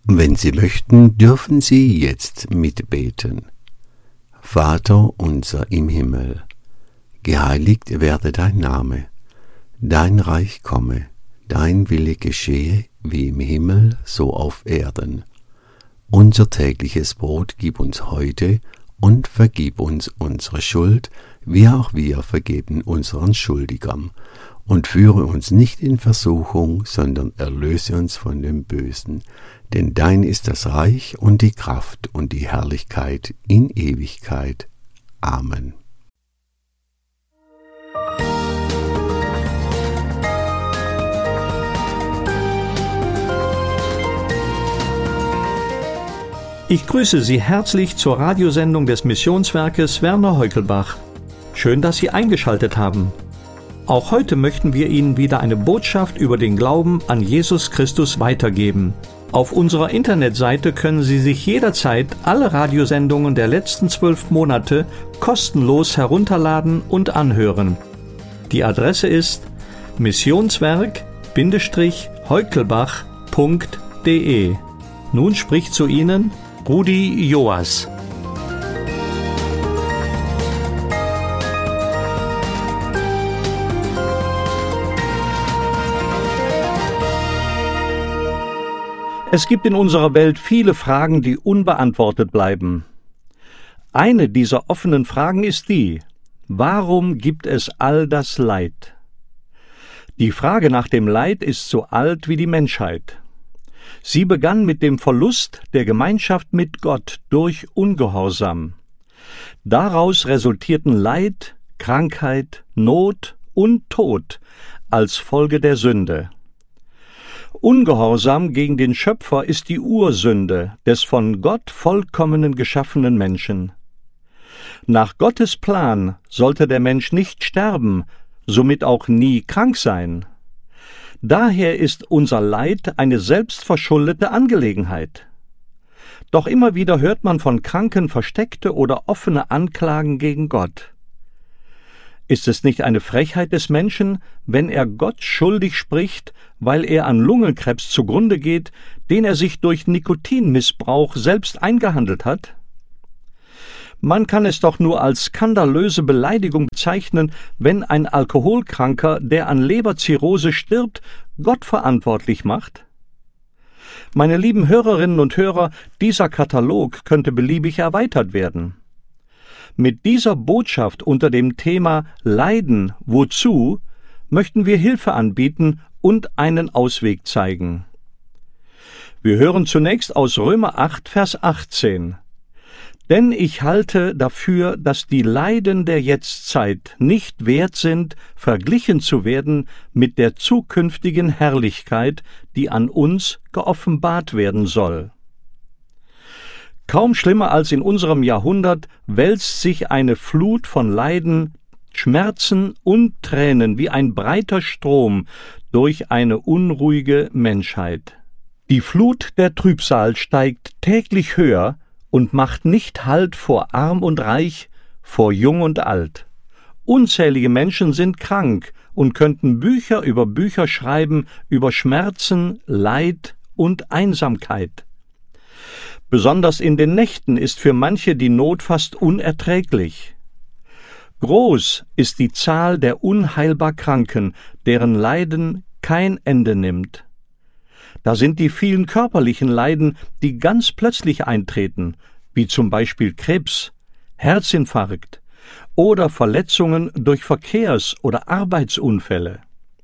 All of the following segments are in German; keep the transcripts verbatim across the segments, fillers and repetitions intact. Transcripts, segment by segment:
Wenn Sie möchten, dürfen Sie jetzt mitbeten. Vater unser im Himmel, geheiligt werde dein Name, dein Reich komme, dein Wille geschehe, wie im Himmel, so auf Erden. Unser tägliches Brot gib uns heute und vergib uns unsere Schuld, wie auch wir vergeben unseren Schuldigern. Und führe uns nicht in Versuchung, sondern erlöse uns von dem Bösen. Denn dein ist das Reich und die Kraft und die Herrlichkeit in Ewigkeit. Amen. Ich grüße Sie herzlich zur Radiosendung des Missionswerkes Werner Heukelbach. Schön, dass Sie eingeschaltet haben. Auch heute möchten wir Ihnen wieder eine Botschaft über den Glauben an Jesus Christus weitergeben. Auf unserer Internetseite können Sie sich jederzeit alle Radiosendungen der letzten zwölf Monate kostenlos herunterladen und anhören. Die Adresse ist missionswerk-heukelbach punkt de. Nun spricht zu Ihnen Rudi Joas. Es gibt in unserer Welt viele Fragen, die unbeantwortet bleiben. Eine dieser offenen Fragen ist die: Warum gibt es all das Leid? Die Frage nach dem Leid ist so alt wie die Menschheit. Sie begann mit dem Verlust der Gemeinschaft mit Gott durch Ungehorsam. Daraus resultierten Leid, Krankheit, Not und Tod als Folge der Sünde. Ungehorsam gegen den Schöpfer ist die Ursünde des von Gott vollkommenen geschaffenen Menschen. Nach Gottes Plan sollte der Mensch nicht sterben, somit auch nie krank sein. Daher ist unser Leid eine selbstverschuldete Angelegenheit. Doch immer wieder hört man von Kranken versteckte oder offene Anklagen gegen Gott. Ist es nicht eine Frechheit des Menschen, wenn er Gott schuldig spricht, weil er an Lungenkrebs zugrunde geht, den er sich durch Nikotinmissbrauch selbst eingehandelt hat? Man kann es doch nur als skandalöse Beleidigung bezeichnen, wenn ein Alkoholkranker, der an Leberzirrhose stirbt, Gott verantwortlich macht. Meine lieben Hörerinnen und Hörer, dieser Katalog könnte beliebig erweitert werden. Mit dieser Botschaft unter dem Thema Leiden, wozu, möchten wir Hilfe anbieten und einen Ausweg zeigen. Wir hören zunächst aus Römer acht, Vers achtzehn. Denn ich halte dafür, dass die Leiden der Jetztzeit nicht wert sind, verglichen zu werden mit der zukünftigen Herrlichkeit, die an uns geoffenbart werden soll. Kaum schlimmer als in unserem Jahrhundert wälzt sich eine Flut von Leiden, Schmerzen und Tränen wie ein breiter Strom durch eine unruhige Menschheit. Die Flut der Trübsal steigt täglich höher und macht nicht Halt vor Arm und Reich, vor Jung und Alt. Unzählige Menschen sind krank und könnten Bücher über Bücher schreiben über Schmerzen, Leid und Einsamkeit. Besonders in den Nächten ist für manche die Not fast unerträglich. Groß ist die Zahl der unheilbar Kranken, deren Leiden kein Ende nimmt. Da sind die vielen körperlichen Leiden, die ganz plötzlich eintreten, wie zum Beispiel Krebs, Herzinfarkt oder Verletzungen durch Verkehrs- oder Arbeitsunfälle.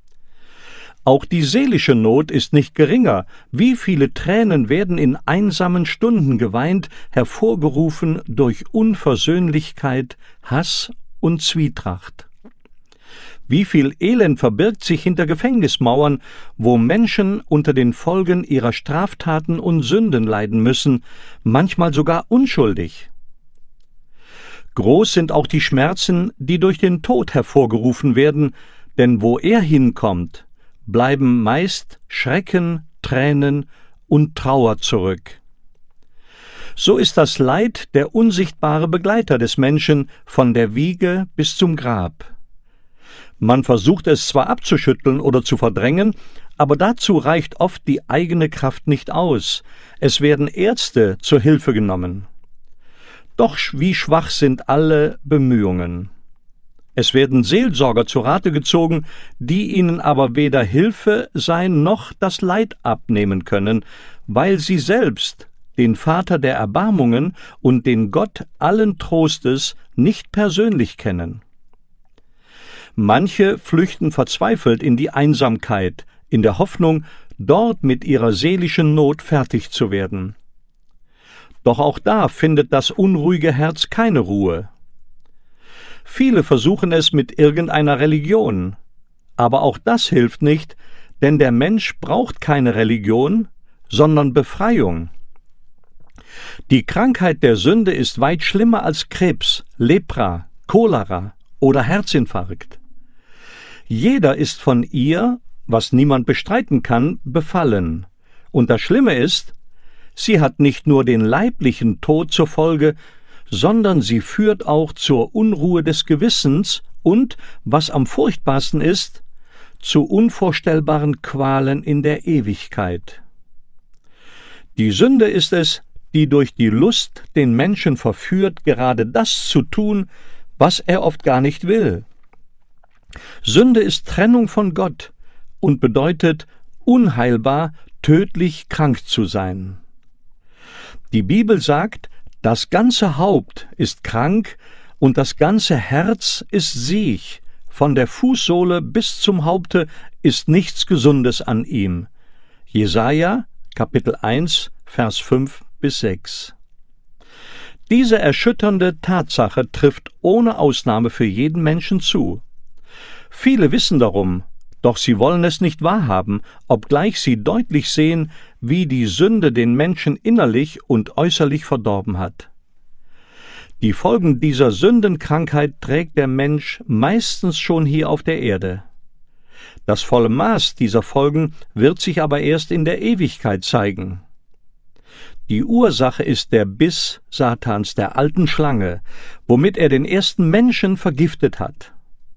Auch die seelische Not ist nicht geringer. Wie viele Tränen werden in einsamen Stunden geweint, hervorgerufen durch Unversöhnlichkeit, Hass und Zwietracht. Wie viel Elend verbirgt sich hinter Gefängnismauern, wo Menschen unter den Folgen ihrer Straftaten und Sünden leiden müssen, manchmal sogar unschuldig. Groß sind auch die Schmerzen, die durch den Tod hervorgerufen werden, denn wo er hinkommt, bleiben meist Schrecken, Tränen und Trauer zurück. So ist das Leid der unsichtbare Begleiter des Menschen von der Wiege bis zum Grab. Man versucht es zwar abzuschütteln oder zu verdrängen, Aber dazu reicht oft die eigene Kraft nicht aus. Es werden Ärzte zur Hilfe genommen. Doch wie schwach sind alle Bemühungen. Es werden Seelsorger zu Rate gezogen, die ihnen aber weder Hilfe sein noch das Leid abnehmen können, weil sie selbst den Vater der Erbarmungen und den Gott allen Trostes nicht persönlich kennen. Manche flüchten verzweifelt in die Einsamkeit, in der Hoffnung, dort mit ihrer seelischen Not fertig zu werden. Doch auch da findet das unruhige Herz keine Ruhe. Viele versuchen es mit irgendeiner Religion, aber auch das hilft nicht, denn der Mensch braucht keine Religion, sondern Befreiung. Die Krankheit der Sünde ist weit schlimmer als Krebs, Lepra, Cholera oder Herzinfarkt. Jeder ist von ihr, was niemand bestreiten kann, befallen. Und das Schlimme ist, sie hat nicht nur den leiblichen Tod zur Folge, sondern sie führt auch zur Unruhe des Gewissens und, was am furchtbarsten ist, zu unvorstellbaren Qualen in der Ewigkeit. Die Sünde ist es, die durch die Lust den Menschen verführt, gerade das zu tun, was er oft gar nicht will. Sünde ist Trennung von Gott und bedeutet, unheilbar, tödlich krank zu sein. Die Bibel sagt, das ganze Haupt ist krank und das ganze Herz ist siech. Von der Fußsohle bis zum Haupte ist nichts Gesundes an ihm. Jesaja, Kapitel eins, Vers fünf bis sechs. Diese erschütternde Tatsache trifft ohne Ausnahme für jeden Menschen zu. Viele wissen darum, doch sie wollen es nicht wahrhaben, obgleich sie deutlich sehen, wie die Sünde den Menschen innerlich und äußerlich verdorben hat. Die Folgen dieser Sündenkrankheit trägt der Mensch meistens schon hier auf der Erde. Das volle Maß dieser Folgen wird sich aber erst in der Ewigkeit zeigen. Die Ursache ist der Biss Satans, der alten Schlange, womit er den ersten Menschen vergiftet hat.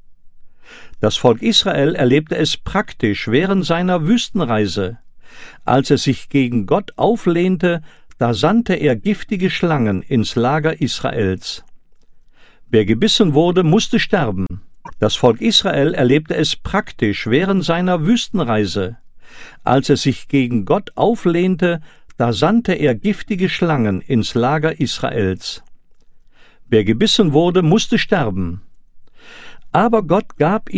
Das Volk Israel erlebte es praktisch während seiner Wüstenreise. Als es sich gegen Gott auflehnte, da sandte er giftige Schlangen ins Lager Israels. Wer gebissen wurde, musste sterben. Das Volk Israel erlebte es praktisch während seiner Wüstenreise. Als es sich gegen Gott auflehnte, da sandte er giftige Schlangen ins Lager Israels. Wer gebissen wurde, musste sterben. Aber Gott gab